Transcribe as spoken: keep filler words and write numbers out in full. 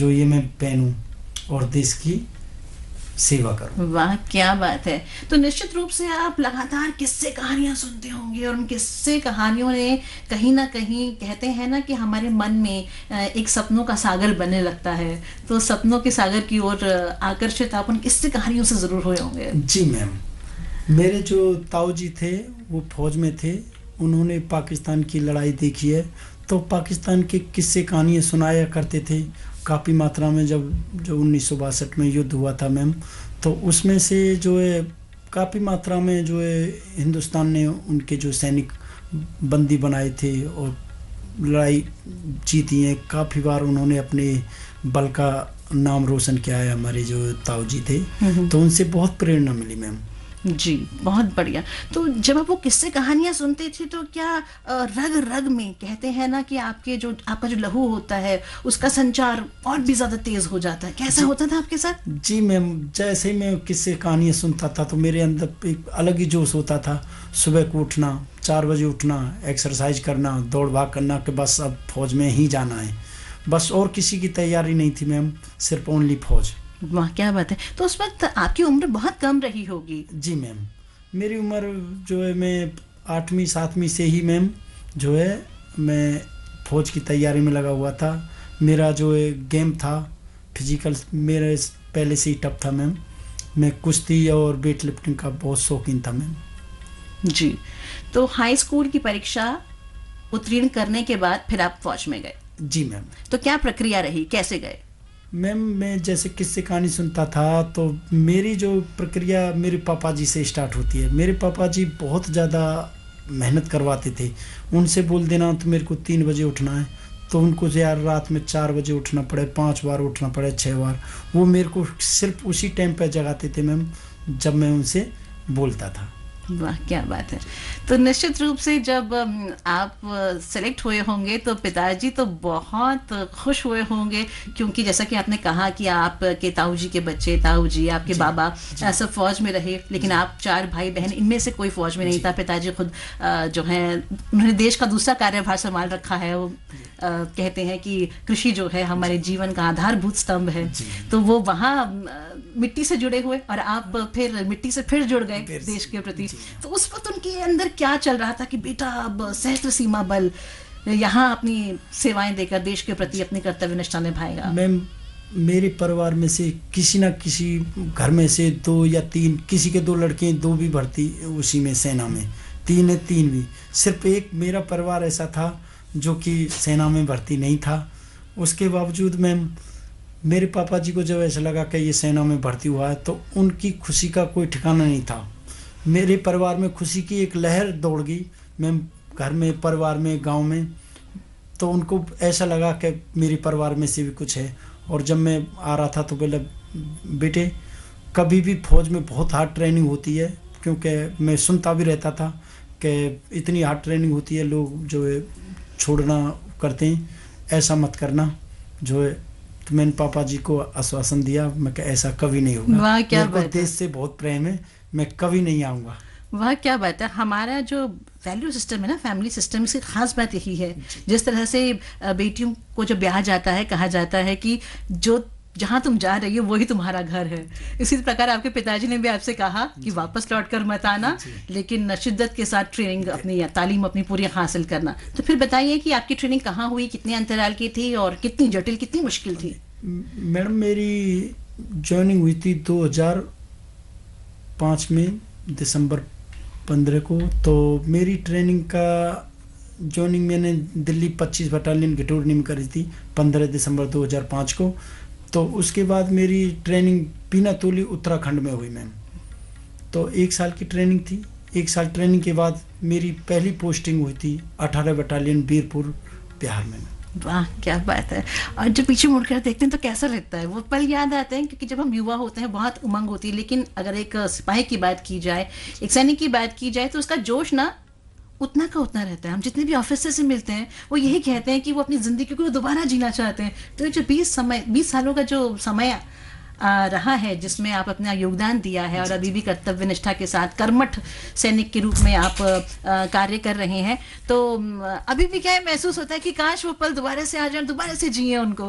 जो ये मैं पहनूं और देश की सेवा करूं। वाह क्या बात है। तो निश्चित रूप से आप लगातार किस्से कहानियां सुनते होंगे और उन किस्से कहानियों ने कहीं ना कहीं, कहते हैं ना कि हमारे मन में एक सपनों का सागर बनने लगता है, तो सपनों के सागर की ओर आकर्षित आप उन किस्से कहानियों से जरूर हुए होंगे। जी मैम, मेरे जो ताऊ जी थे वो फौज में थे, उन्होंने पाकिस्तान की लड़ाई देखी है, तो पाकिस्तान के किस्से कहानियाँ सुनाया करते थे काफ़ी मात्रा में। जब जो उन्नीस सौ बासठ में युद्ध हुआ था मैम, तो उसमें से जो है काफ़ी मात्रा में जो है हिंदुस्तान ने उनके जो सैनिक बंदी बनाए थे और लड़ाई जीती है। काफ़ी बार उन्होंने अपने बल का नाम रोशन किया है, हमारे जो ताऊ जी थे, तो उनसे बहुत प्रेरणा मिली मैम। जी बहुत बढ़िया। तो जब आप वो किस्से कहानियां सुनते थे तो क्या रग रग में, कहते हैं ना कि आपके जो आपका जो लहू होता है उसका संचार और भी ज्यादा तेज हो जाता है, कैसा होता था आपके साथ? जी मैम, जैसे ही मैं किस्से कहानियां सुनता था तो मेरे अंदर एक अलग ही जोश होता था। सुबह को उठना, चार बजे उठना, एक्सरसाइज करना, दौड़ भाग करना कि बस अब फौज में ही जाना है, बस और किसी की तैयारी नहीं थी मैम, सिर्फ ओनली फौज। वाह क्या बात है। तो उस वक्त आपकी उम्र बहुत कम रही होगी? जी मैम, मेरी उम्र जो है मैं आठवीं सातवीं से ही मैम जो है मैं फौज की तैयारी में लगा हुआ था। मेरा जो है गेम था फिजिकल, मेरे पहले से ही टफ था मैम। मैं कुश्ती और वेट लिफ्टिंग का बहुत शौकीन था मैम। जी, तो हाई स्कूल की परीक्षा उत्तीर्ण करने के बाद फिर आप फौज में गए? जी मैम। तो क्या प्रक्रिया रही, कैसे गए? मैम मैं जैसे किस्से कहानी सुनता था तो मेरी जो प्रक्रिया मेरे पापा जी से स्टार्ट होती है। मेरे पापा जी बहुत ज़्यादा मेहनत करवाते थे। उनसे बोल देना तो मेरे को तीन बजे उठना है, तो उनको यार रात में चार बजे उठना पड़े, पांच बार उठना पड़े, छः बार, वो मेरे को सिर्फ उसी टाइम पे जगाते थे मैम जब मैं उनसे बोलता था। वाह क्या बात है। तो निश्चित रूप से जब आप सेलेक्ट हुए होंगे तो पिताजी तो बहुत खुश हुए होंगे, क्योंकि जैसा कि आपने कहा कि आपके ताऊ जी के बच्चे, ताऊ जी आपके जी, बाबा जी, सब फौज में रहे, लेकिन आप चार भाई बहन, इनमें से कोई फौज में नहीं था। पिताजी खुद जो है उन्होंने देश का दूसरा कार्यभार संभाल रखा है। वो कहते हैं कि कृषि जो है हमारे जीवन का आधारभूत स्तंभ है, तो वो वहाँ मिट्टी से जुड़े हुए और आप फिर मिट्टी से फिर जुड़ गए देश के प्रति। तो उस वक्त उनके अंदर क्या चल रहा था कि बेटा अब सहस्त्र सीमा बल यहाँ अपनी सेवाएं देकर देश के प्रति अपनी कर्तव्य निष्ठा निभाएगा? मैम मेरे परिवार में से किसी ना किसी घर में से दो या तीन, किसी के दो लड़के, दो भी भर्ती उसी में सेना में, तीन है तीन भी। सिर्फ एक मेरा परिवार ऐसा था जो कि सेना में भर्ती नहीं था। उसके बावजूद मैम मेरे पापा जी को जब ऐसा लगा कि ये सेना में भर्ती हुआ है तो उनकी खुशी का कोई ठिकाना नहीं था। मेरे परिवार में खुशी की एक लहर दौड़ गई मैम, घर में, परिवार में, गांव में। तो उनको ऐसा लगा कि मेरे परिवार में से भी कुछ है। और जब मैं आ रहा था तो बोला बेटे कभी भी फौज में बहुत हार्ड ट्रेनिंग होती है, क्योंकि मैं सुनता भी रहता था कि इतनी हार्ड ट्रेनिंग होती है, लोग जो है छोड़ना करते हैं, ऐसा मत करना जो है। तो मैंने पापा जी को आश्वासन दिया, मैं कि ऐसा कभी नहीं होगा। वाह क्या मेरे को देश से बहुत प्रेम है, मैं कभी नहीं आऊँगा। वाह क्या बात है। हमारा जो वैल्यू सिस्टम है ना, फैमिली सिस्टम, इसकी खास बात यही है। जिस तरह से बेटियों को जब ब्याह जाता है, कहा जाता है कि जो जहाँ तुम जा रही हो वही तुम्हारा घर है। इसी प्रकार आपके पिताजी ने भी आपसे कहा कि वापस लौट कर मत आना, लेकिन शिद्दत के साथ ट्रेनिंग अपनी तालीम अपनी पूरी हासिल करना। तो फिर बताइए कि आपकी ट्रेनिंग कहाँ हुई, कितने अंतराल की थी और कितनी जटिल, कितनी मुश्किल थी? मैडम मेरी ज्वाइनिंग हुई थी दो हज़ार पाँच में, दिसंबर पंद्रह को। तो मेरी ट्रेनिंग का ज्वाइनिंग मैंने दिल्ली पच्चीस बटालियन घटोरनी में करी थी पंद्रह दिसंबर दो हज़ार पाँच को। तो उसके बाद मेरी ट्रेनिंग पीनातोली उत्तराखंड में हुई मैम। तो एक साल की ट्रेनिंग थी। एक साल ट्रेनिंग के बाद मेरी पहली पोस्टिंग हुई थी अठारह बटालियन बीरपुर बिहार में। वाह क्या बात है। और जब पीछे मुड़कर देखते हैं तो कैसा लगता है? वो पल याद आते हैं, क्योंकि जब हम युवा होते हैं बहुत उमंग होती है, लेकिन अगर एक सिपाही की बात की जाए, एक सैनिक की बात की जाए, तो उसका जोश ना उतना का उतना रहता है। हम जितने भी ऑफिसर से मिलते हैं वो यही कहते हैं कि वो अपनी ज़िंदगी को दोबारा जीना चाहते हैं। तो ये जो बीस समय बीस सालों का जो समय आ, रहा है जिसमें आप अपना योगदान दिया है और अभी भी कर्तव्य निष्ठा के साथ कर्मठ सैनिक के रूप में आप आ, कार्य कर रहे हैं, तो अभी भी क्या महसूस होता है कि काश वो पल दोबारा से आ जाए, दोबारा से जिए उनको?